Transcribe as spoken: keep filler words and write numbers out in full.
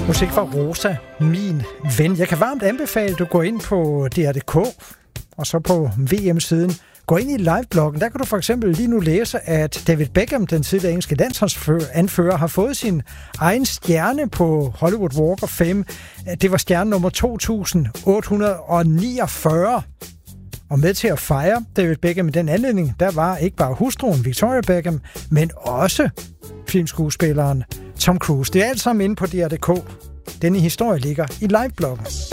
Musik fra Rosa, min ven. Jeg kan varmt anbefale, at du går ind på D R punktum D K, og så på V M-siden. Gå ind i livebloggen. Der kan du for eksempel lige nu læse, at David Beckham, den tidligere engelske landsholdsanfører, har fået sin egen stjerne på Hollywood Walk of Fame. Det var stjerne nummer to tusind otte hundrede niogfyrre. Og med til at fejre David Beckham i den anledning, der var ikke bare hustruen Victoria Beckham, men også filmskuespilleren Tom Cruise. Det er alt sammen inde på D R punktum D K. Denne historie ligger i livebloggen.